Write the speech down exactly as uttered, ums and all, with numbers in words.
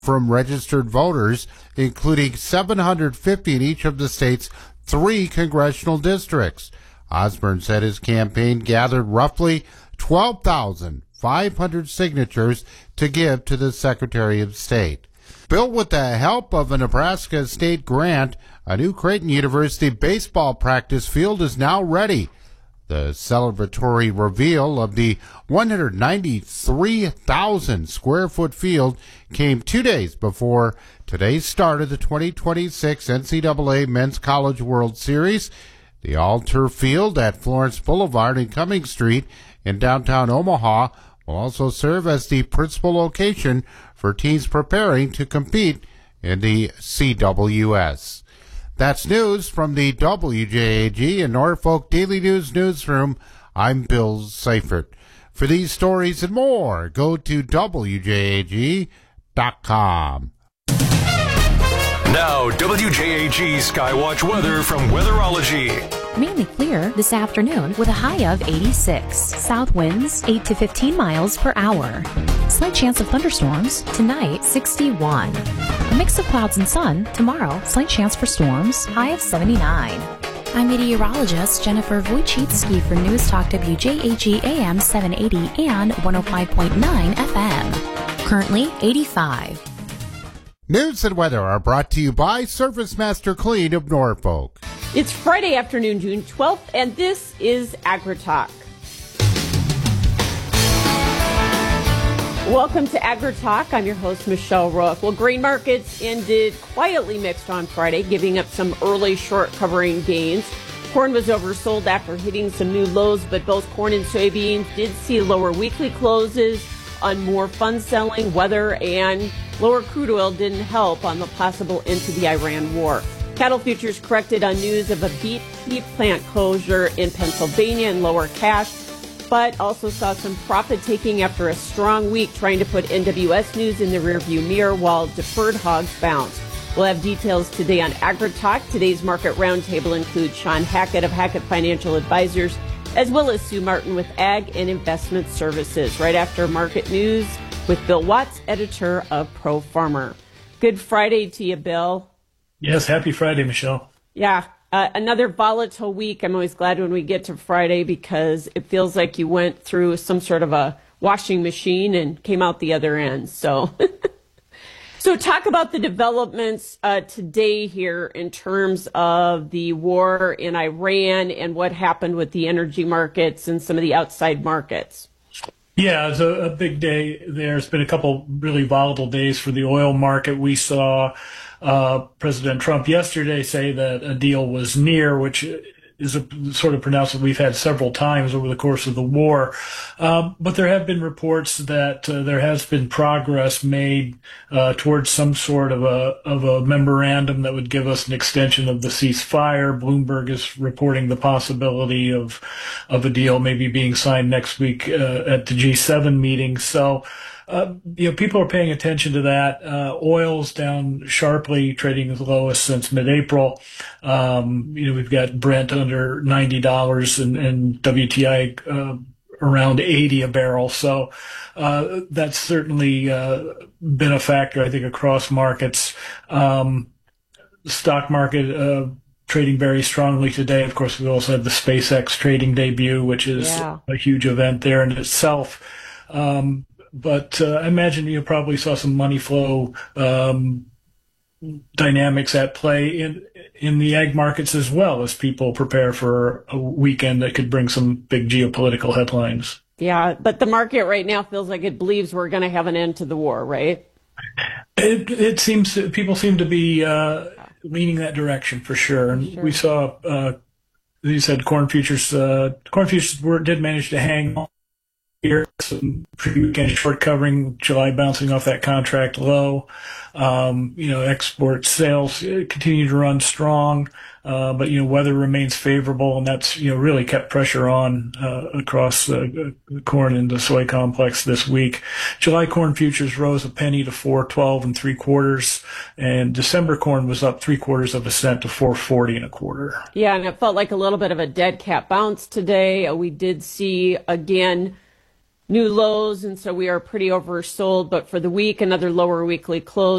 from registered voters, including seven hundred fifty in each of the state's three congressional districts. Osborne said his campaign gathered roughly twelve thousand five hundred signatures to give to the Secretary of State. Built with the help of a Nebraska state grant, a new Creighton University baseball practice field is now ready. The celebratory reveal of the one hundred ninety-three thousand square foot field came two days before today's start of the twenty twenty-six N C double A Men's College World Series. The all-turf field at Florence Boulevard and Cummings Street in downtown Omaha will also serve as the principal location for teams preparing to compete in the C W S. That's news from the W J A G and Norfolk Daily News Newsroom. I'm Bill Seifert. For these stories and more, go to W J A G dot com. Now, W J A G Skywatch weather from Weatherology. Mainly clear this afternoon with a high of eighty-six. South winds eight to fifteen miles per hour. Slight chance of thunderstorms. Tonight, sixty-one. A mix of clouds and sun. Tomorrow, slight chance for storms. High of seventy-nine. I'm meteorologist Jennifer Wojcicki for News Talk W J A G A M seven eighty and one oh five point nine F M. Currently, eighty-five. News and weather are brought to you by Surface Master Clean of Norfolk. It's Friday afternoon, June twelfth, and this is AgriTalk. Welcome to AgriTalk. I'm your host, Michelle Rook. Well, grain markets ended quietly mixed on Friday, giving up some early short covering gains. Corn was oversold after hitting some new lows, but both corn and soybeans did see lower weekly closes on more fund selling. Weather and lower crude oil didn't help on the possible end to the Iran war. Cattle futures corrected on news of a beef plant closure in Pennsylvania and lower cash, but also saw some profit taking after a strong week trying to put N W S News in the rearview mirror while deferred hogs bounced. We'll have details today on AgriTalk. Today's market roundtable includes Sean Hackett of Hackett Financial Advisors, as well as Sue Martin with Ag and Investment Services, right after market news with Bill Watts, editor of Pro Farmer. Good Friday to you, Bill. Yes, happy Friday, Michelle. Yeah, uh, another volatile week. I'm always glad when we get to Friday because it feels like you went through some sort of a washing machine and came out the other end. So, so talk about the developments uh, today here in terms of the war in Iran and what happened with the energy markets and some of the outside markets. Yeah, it's a, a big day. There's been a couple really volatile days for the oil market. We saw uh, President Trump yesterday say that a deal was near, which is a sort of pronouncement we've had several times over the course of the war. Um, but there have been reports that uh, there has been progress made uh, towards some sort of a of a memorandum that would give us an extension of the ceasefire. Bloomberg is reporting the possibility of of a deal maybe being signed next week uh, at the G seven meeting. So, Uh, you know, people are paying attention to that. Uh, oil's down sharply, trading as low as since mid-April. Um, you know, we've got Brent under ninety dollars and, and W T I uh, around eighty a barrel. So uh, that's certainly uh, been a factor, I think, across markets. Um, the stock market uh, trading very strongly today. Of course, we also had the SpaceX trading debut, which is yeah. a huge event there in itself. Um, But uh, I imagine you probably saw some money flow um, dynamics at play in in the ag markets as well as people prepare for a weekend that could bring some big geopolitical headlines. Yeah, but the market right now feels like it believes we're going to have an end to the war, right? It, it seems that people seem to be uh, leaning that direction for sure. And sure. we saw, uh, you said corn futures, uh, corn futures were, did manage to hang on. Here, some pre-weekend short covering, July bouncing off that contract low. Um, you know, export sales continue to run strong, uh, but, you know, weather remains favorable, and that's, you know, really kept pressure on uh, across the uh, corn and the soy complex this week. July corn futures rose a penny to four twelve and three quarters, and December corn was up three quarters of a cent to four forty and a quarter. Yeah, and it felt like a little bit of a dead cat bounce today. Uh, we did see, again, new lows, and so we are pretty oversold. But for the week, another lower weekly close.